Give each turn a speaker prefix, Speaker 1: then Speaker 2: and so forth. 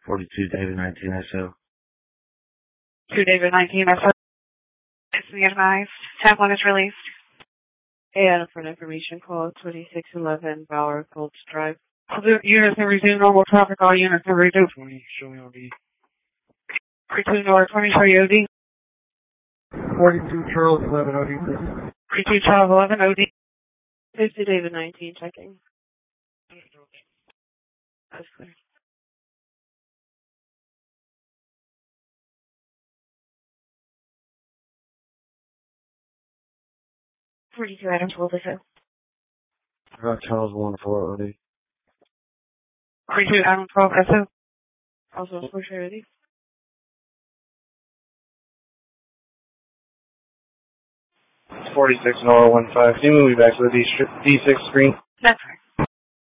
Speaker 1: 42 David 19 SO.
Speaker 2: 2 David 19 SO. It's the advised. 10-1 is released.
Speaker 3: And for an information call, 2611 Bauer Colts Drive.
Speaker 2: Units have resumed normal traffic. All units have resumed.
Speaker 4: 20, showing OD.
Speaker 2: 32 North 20, show you OD.
Speaker 4: 42 Charles 11 OD, please.
Speaker 2: 32 Charles 11 OD.
Speaker 3: 50 David 19 checking. That's clear.
Speaker 2: Adam 12 SO.
Speaker 1: Charles 14 OD.
Speaker 2: 32 Adam 12 SO.
Speaker 3: Also for charity.
Speaker 4: 46 Nora 15. Can you move me back to the D6 screen?
Speaker 2: That's right.